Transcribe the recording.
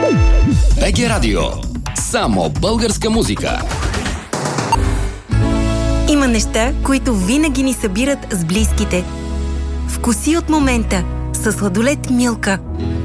БГ Радио. Само българска музика. Има неща, които винаги ни събират с близките. Вкуси от момента с сладолед Милка.